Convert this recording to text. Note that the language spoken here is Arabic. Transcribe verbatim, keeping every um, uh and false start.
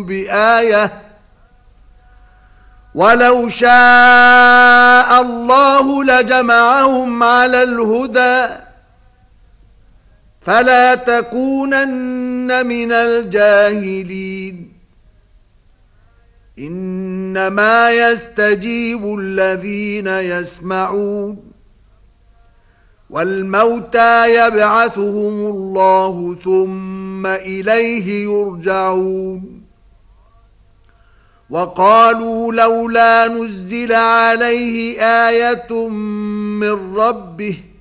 بآية ولو شاء الله لجمعهم على الهدى فلا تكونن من الجاهلين إنما يستجيب الذين يسمعون والموتى يبعثهم الله ثم إليه يرجعون وقالوا لولا نزل عليه آية من ربه